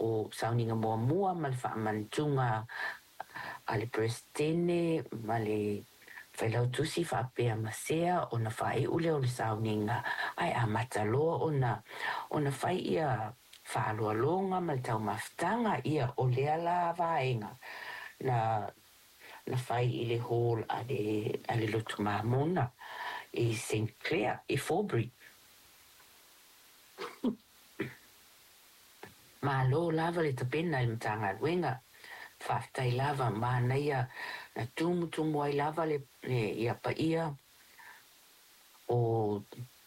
o sauninga mua ma le whaamantunga a le Prestene ma le whailau tusi whaapea masea o na whae ule o le sauninga ai a mataloa o na whai ia whaaloa longa ma le tau maftanga ia o lea la vaenga na whai i le hall a le lotu mamona i St. Clair i Forbury. Ma lo lava le tapena i mtanga luenga whaftai lava ma na ia na tumu ai lava le ia pa ia o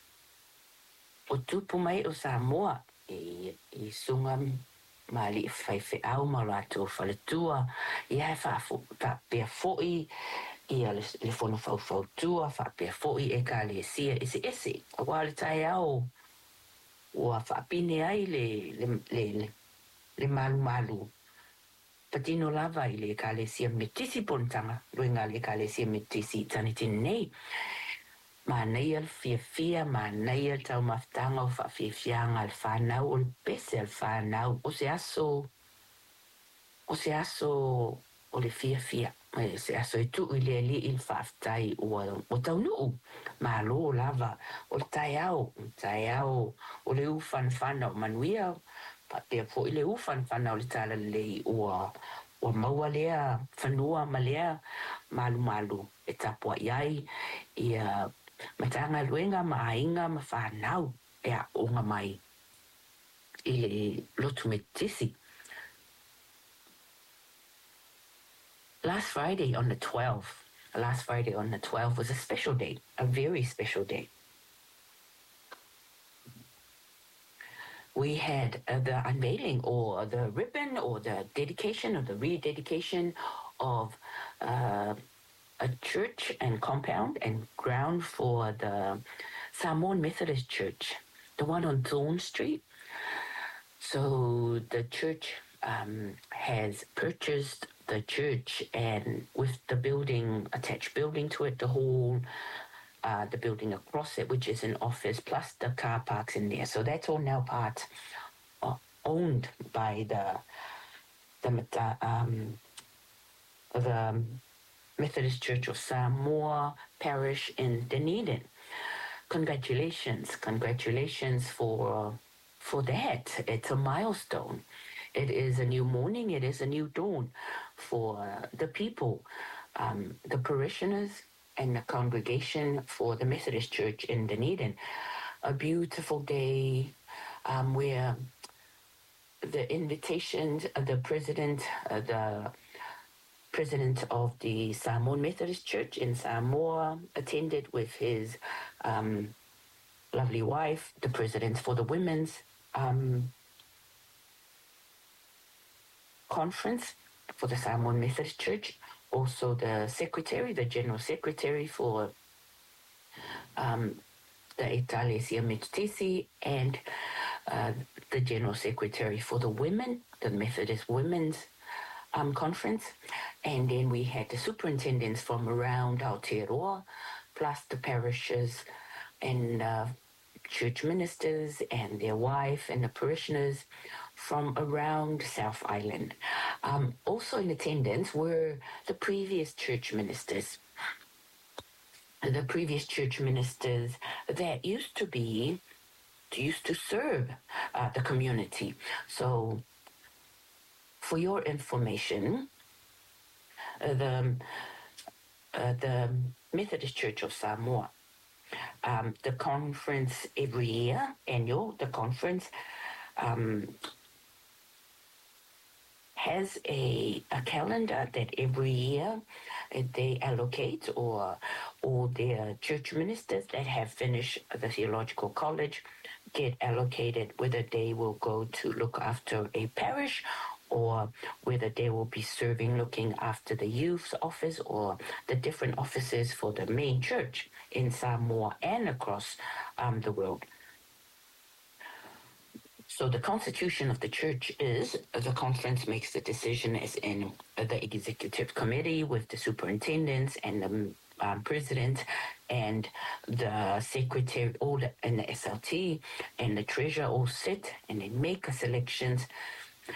tupu mai o Samoa i sunga ma li whai au ma rato whaletua ia whapea foi ia le fono whau tua whapea foi e ka le sia ese a wale tai au ua whapine ai le malu patino lava i le kalesia metisi pontanga luenga le kalesia metisi tanitin nei ma nei al fia ma nei al tau maftanga o whawhianga al whanau o le pese al whanau o se aso o le fia se aso i tu i le li il whaftai o tau nuu ma lo lava o le tai au o le ufan whanau manuia pa te fo i le ufan whanau le tala lei ua maua lea whanua ma lea malu e tapua iai ia matanga luenga ma ainga ma whanau e a onga mai i le lotu metisi. Last Friday on the 12th was a special day, a very special day. We had the unveiling or the ribbon or the dedication or the rededication of a church and compound and ground for the Samoan Methodist Church, the one on Thorn Street. So the church has purchased the church and with the building, attached building to it, the hall, the building across it, which is an office, plus the car parks in there. So that's all now part owned by the Methodist Church of Samoa Parish in Dunedin. Congratulations for that. It's a milestone. It is a new morning. It is a new dawn for the people, the parishioners, and the congregation for the Methodist Church in Dunedin. A beautiful day where the invitations, the president of the Samoan Methodist Church in Samoa attended with his lovely wife, the president for the women's conference for the Samoan Methodist Church, also the secretary, the general secretary for the Ecclesia Methodisi, and the general secretary for the women, the Methodist Women's Conference. And then we had the superintendents from around Aotearoa, plus the parishes and church ministers and their wife and the parishioners from around South Island. Also in attendance were the previous church ministers. The previous church ministers that used to serve the community. So for your information, the Methodist Church of Samoa, the conference every year, the conference has a calendar that every year they allocate, or their church ministers that have finished the theological college get allocated whether they will go to look after a parish or whether they will be looking after the youth's office or the different offices for the main church in Samoa and across the world. So the constitution of the church is the conference makes the decision as in the executive committee with the superintendents and the president and the secretary, and the SLT and the treasurer all sit and they make selections